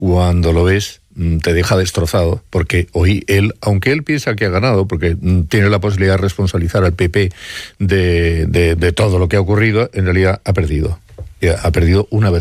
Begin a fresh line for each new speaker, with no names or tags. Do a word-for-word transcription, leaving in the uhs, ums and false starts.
cuando lo ves, te deja destrozado, porque hoy él, aunque él piensa que ha ganado, porque tiene la posibilidad de responsabilizar al P P de, de, de todo lo que ha ocurrido, en realidad ha perdido. Ha perdido una vez